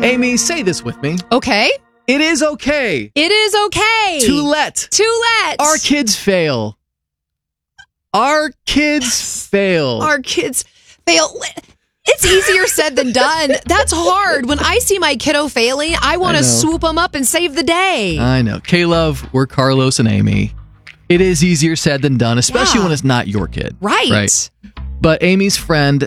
Amy, say this with me. Okay. It is okay. It is okay. To let our kids fail. Our kids fail. Our kids fail. It's easier said than done. That's hard. When I see my kiddo failing, I want to swoop them up and save the day. I know. K-Love, we're Carlos and Amy. It is easier said than done, especially when it's not your kid. Right. But Amy's friend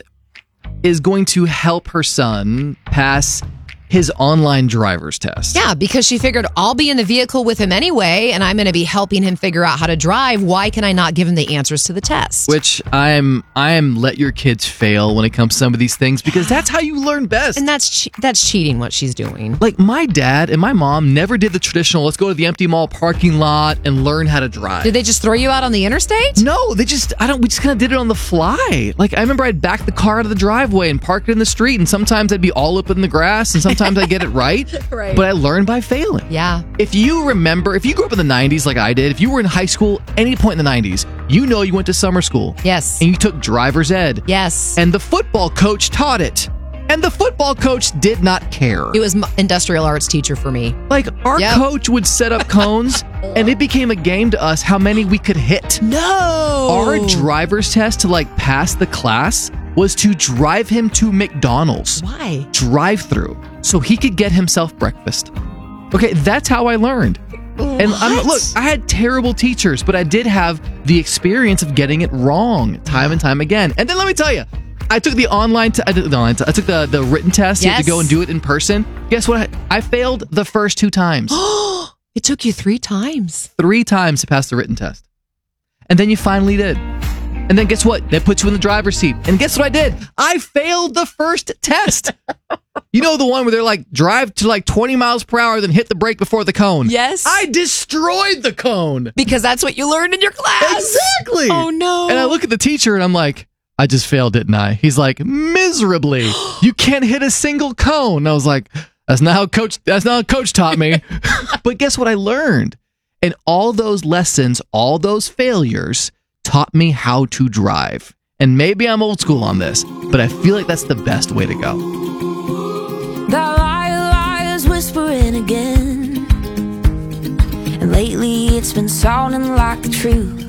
is going to help her son pass his online driver's test. Yeah, because she figured I'll be in the vehicle with him anyway, and I'm going to be helping him figure out how to drive. Why can I not give him the answers to the test? Which I am let your kids fail when it comes to some of these things, because that's how you learn best. And that's cheating what she's doing. Like, my dad and my mom never did the traditional, let's go to the empty mall parking lot and learn how to drive. Did they just throw you out on the interstate? No, we just kind of did it on the fly. Like, I remember I'd back the car out of the driveway and park it in the street, and sometimes I'd be all up in the grass, and sometimes I get it right, but I learned by failing. Yeah. If you grew up in the 90s like I did, if you were in high school any point in the 90s, you went to summer school. Yes. And you took driver's ed. Yes. And the football coach taught it. And the football coach did not care. It was industrial arts teacher for me. Like, our coach would set up cones, and it became a game to us how many we could hit. No! Our driver's test to, pass the class was to drive him to McDonald's. Why? Drive-through. So he could get himself breakfast. Okay, that's how I learned. What? And look, I had terrible teachers, but I did have the experience of getting it wrong time and time again. And then let me tell you, I took the I took the written test. You had to go and do it in person. Guess what? I failed the first 2 times. It took you 3 times. 3 times to pass the written test. And then you finally did. And then guess what? They put you in the driver's seat. And guess what I did? I failed the first test. You know, the one where they're drive to 20 miles per hour, then hit the brake before the cone. Yes. I destroyed the cone. Because that's what you learned in your class. Exactly. Oh, no. And I look at the teacher and I'm like, I just failed, didn't I? He's like, miserably. You can't hit a single cone. And I was like, that's not how coach taught me. But guess what I learned? And all those lessons, all those failures taught me how to drive. And maybe I'm old school on this, but I feel like that's the best way to go. That liar's whispering again, and lately it's been sounding like the truth.